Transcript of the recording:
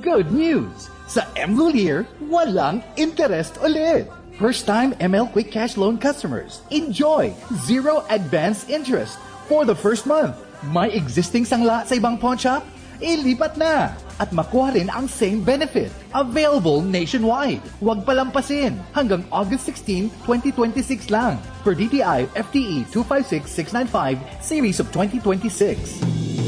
Good news! Sa Mlulier, walang interest ulit. First-time ML Quick Cash Loan customers, enjoy 0 advance interest for the first month. May existing sangla sa ibang pawn shop? Ilipat na! At makuha rin ang same benefit. Available nationwide. Huwag palampasin. Hanggang August 16, 2026 lang. Per DTI FTE 256695 Series of 2026.